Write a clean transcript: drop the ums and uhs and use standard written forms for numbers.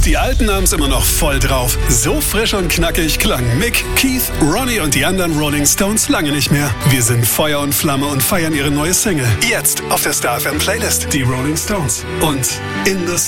Die Alten haben's immer noch voll drauf. So frisch und knackig klangen Mick, Keith, Ronnie und die anderen Rolling Stones lange nicht mehr. Wir sind Feuer und Flamme und feiern ihre neue Single. Jetzt auf der Star FM Playlist. Die Rolling Stones. Und In the